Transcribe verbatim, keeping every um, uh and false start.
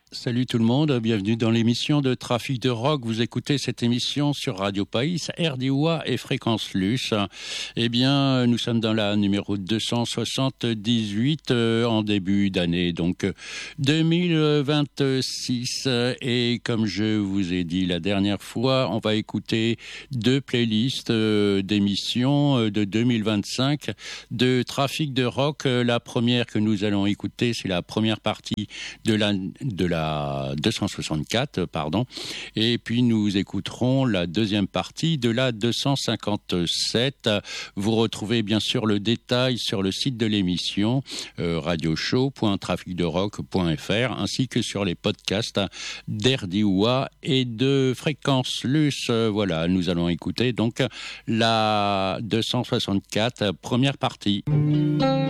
Salut tout le monde, bienvenue dans l'émission de Trafic de Rock. Vous écoutez cette émission sur Radio Païs, R D O A et Fréquence Luce. Eh bien, nous sommes dans la numéro deux cent soixante-dix-huit euh, en début d'année, donc deux mille vingt-six. Et comme je vous ai dit la dernière fois, on va écouter deux playlists euh, d'émissions euh, de deux mille vingt-cinq de Trafic de Rock. La première que nous allons écouter, c'est la première partie de la de la deux cent soixante-quatre, pardon, et puis nous écouterons la deuxième partie de la deux cent cinquante-sept. Vous retrouvez bien sûr le détail sur le site de l'émission euh, radioshow point trafic de rock point f r ainsi que sur les podcasts d'R D O A et de Fréquence Luce. Voilà, nous allons écouter donc la deux cent soixante-quatre, première partie.